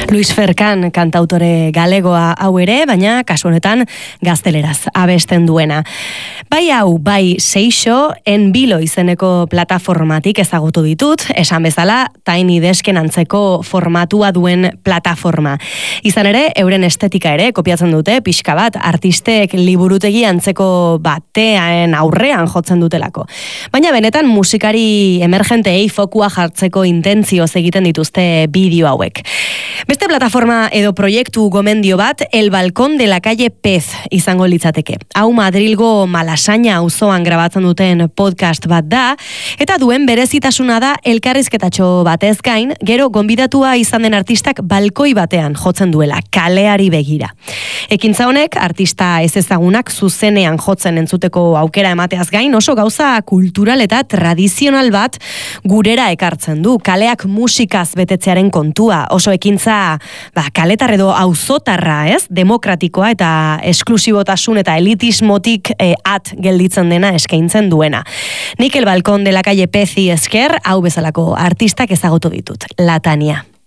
Luis Ferkan kantautore galegoa hau ere, baina kasu honetan gazteleraz abesten duena. Bai hau, bai Seixo, Enbilo izeneko plataformatik ezagutu ditut, esan bezala Tiny Desken antzeko formatua duen plataforma. Izan ere, euren estetika ere kopiatzen dute, pixka bat, artistek liburutegi antzeko batean aurrean jotzen dutelako. Baina benetan musikari emergenteei fokua jartzeko intentzioz egiten dituzte bideo hauek. Beste plataforma edo proiektu gomendio bat, El Balcón de la Calle Pez izango litzateke. Hau Madrilgo Malasaña auzoan grabatzen duten podcast bat da, eta duen berezitasuna da elkarrizketatxo batez gain, gero gonbidatua izan den artistak balkoi batean jotzen duela, kaleari begira. Ekintza honek, artista ez ezagunak zuzenean jotzen entzuteko aukera emateaz gain, oso gauza kultural eta tradizional bat gurera ekartzen du. Kaleak musikaz betetzearen kontua, oso ekintza kaletar edo auzotarra, ez? Demokratikoa eta esklusibotasun eta elitismotik at gelditzen dena eskaintzen duena. Nik El Balcón de la Calle Pezi esker, hau bezalako artistak ezagutu ditut. La Tania.